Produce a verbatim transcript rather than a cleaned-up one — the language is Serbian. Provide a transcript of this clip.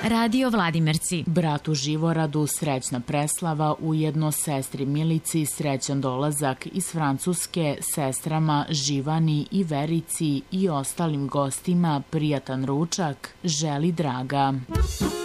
Radio Vladimirci. Bratu Živoradu srećna preslava, ujedno sestri Milici srećan dolazak iz Francuske, sestrama Živani i Verici i ostalim gostima prijatan ručak želi Draga.